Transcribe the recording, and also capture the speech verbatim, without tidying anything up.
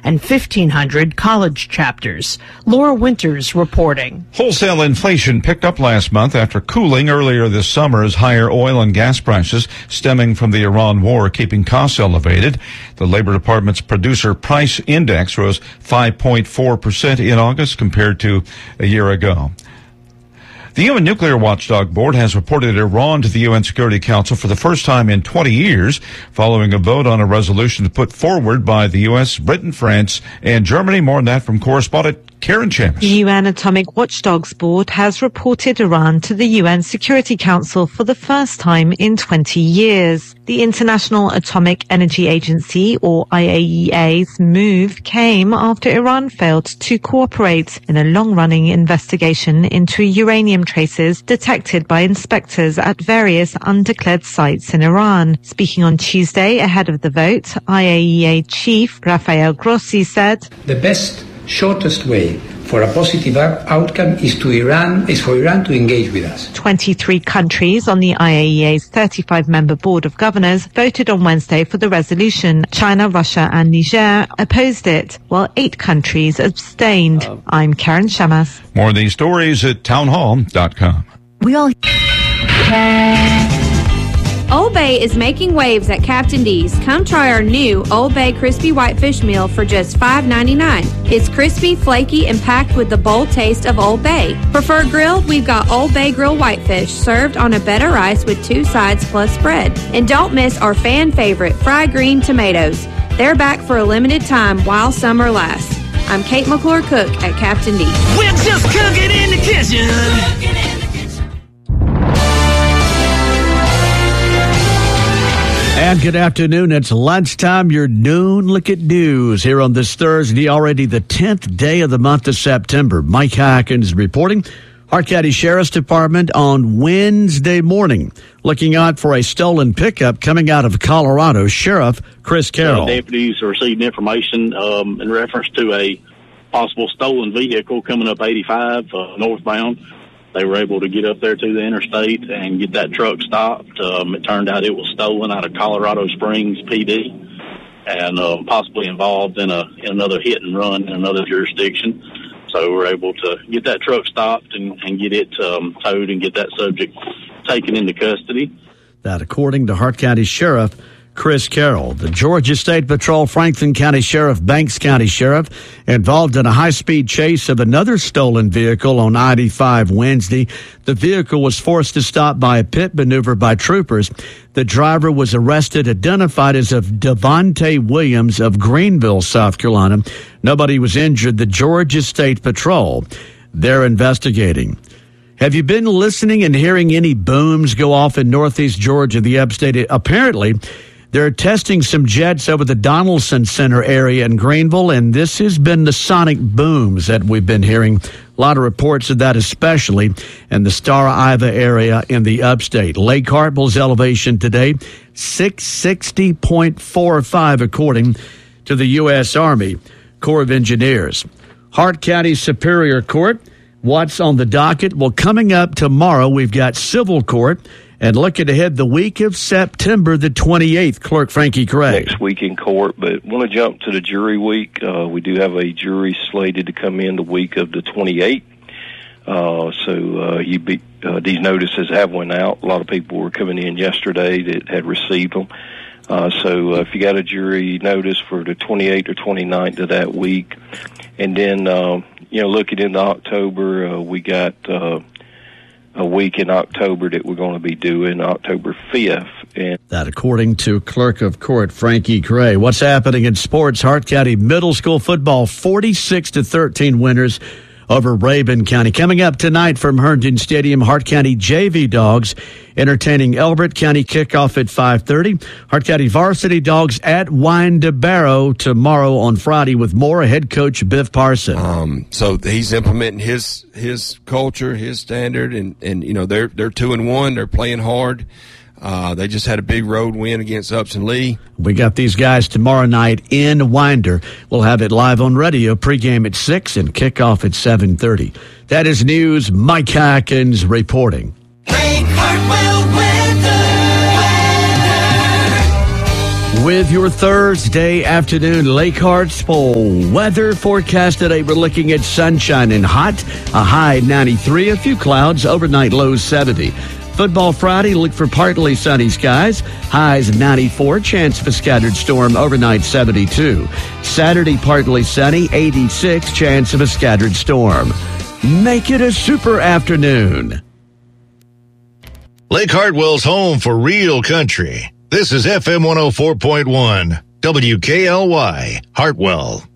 and fifteen hundred college chapters. Laura Winters reporting. Wholesale inflation picked up last month after cooling earlier this summer as higher oil and gas prices stemming from the Iran war keeping costs elevated. The Labor Department's producer price index rose five point four percent in August compared to a year ago. The U N Nuclear Watchdog Board has reported Iran to the U N Security Council for the first time in twenty years, following a vote on a resolution put forward by the U S, Britain, France, and Germany. More on that from correspondent Karen Chamis. The U N Atomic Watchdogs Board has reported Iran to the U N Security Council for the first time in twenty years. The International Atomic Energy Agency, or I A E A's move came after Iran failed to cooperate in a long-running investigation into uranium traces detected by inspectors at various undeclared sites in Iran. Speaking on Tuesday ahead of the vote, I A E A Chief Rafael Grossi said, "The best, shortest way for a positive outcome is to Iran is for Iran to engage with us." twenty-three countries on the I A E A's thirty-five member board of governors voted on Wednesday for the resolution. China, Russia and Niger opposed it, while eight countries abstained. Uh, I'm Karen Chamis. More of these stories at townhall dot com. We all... Old Bay is making waves at Captain D's. Come try our new Old Bay Crispy Whitefish Meal for just five ninety-nine. It's crispy, flaky, and packed with the bold taste of Old Bay. Prefer grilled? We've got Old Bay grilled whitefish served on a bed of rice with two sides plus spread. And don't miss our fan favorite, fried green tomatoes. They're back for a limited time while summer lasts. I'm Kate McClure Cook at Captain D's. We're just cooking in the kitchen. Cooking in the kitchen. And good afternoon. It's lunchtime. Your noon look at news here on this Thursday, already the tenth day of the month of September. Mike Hackins reporting. Hart County Sheriff's Department on Wednesday morning looking out for a stolen pickup coming out of Colorado. Sheriff Chris Carroll. Uh, deputies received information um, in reference to a possible stolen vehicle coming up eighty-five uh, northbound. They were able to get up there to the interstate and get that truck stopped. Um, it turned out it was stolen out of Colorado Springs P D and uh, possibly involved in a in another hit and run in another jurisdiction. So we were able to get that truck stopped and, and get it um, towed and get that subject taken into custody. That according to Hart County Sheriff Chris Carroll. The Georgia State Patrol, Franklin County Sheriff, Banks County Sheriff, involved in a high-speed chase of another stolen vehicle on I eighty-five Wednesday. The vehicle was forced to stop by a pit maneuver by troopers. The driver was arrested, identified as of Devontae Williams of Greenville, South Carolina. Nobody was injured. The Georgia State Patrol, they're investigating. Have you been listening and hearing any booms go off in northeast Georgia, the upstate? Apparently, they're testing some jets over the Donaldson Center area in Greenville, and this has been the sonic booms that we've been hearing. A lot of reports of that, especially in the Star Iva area in the upstate. Lake Hartwell's elevation today, six sixty point four five, according to the U S. Army Corps of Engineers. Hart County Superior Court, what's on the docket? Well, coming up tomorrow, we've got civil court. And looking ahead, the week of September the twenty-eighth, Clerk Frankie Craig. Next week in court, but want to jump to the jury week. Uh, we do have a jury slated to come in the week of the twenty-eighth. Uh, so uh, you be, uh, these notices have went out. A lot of people were coming in yesterday that had received them. Uh, so uh, if you got a jury notice for the twenty-eighth or twenty-ninth of that week, and then uh, you know, looking into October, uh, we got. Uh, a week in October that we're going to be doing October fifth. And that according to Clerk of Court Frankie Gray. What's happening in sports? Hart County Middle School football, forty-six to thirteen winners over Rabun County. Coming up tonight from Herndon Stadium, Hart County J V Dogs entertaining Elbert County, kickoff at five thirty. Hart County Varsity Dogs at Windeboro tomorrow on Friday with more head coach Biff Parson. Um, so he's implementing his his culture, his standard, and, and you know they're they're two and one. They're playing hard. Uh, they just had a big road win against Upson Lee. We got these guys tomorrow night in Winder. We'll have it live on radio, pregame at six and kickoff at seven thirty. That is news. Mike Hackins reporting. With your Thursday afternoon Lake Arts Bowl weather forecast today, we're looking at sunshine and hot, a high ninety-three, a few clouds, overnight low seventy. Football Friday, look for partly sunny skies, highs ninety-four, chance of a scattered storm, overnight seventy-two. Saturday, partly sunny, eighty-six, chance of a scattered storm. Make it a super afternoon. Lake Hartwell's home for real country. This is F M one oh four point one, W K L Y, Hartwell.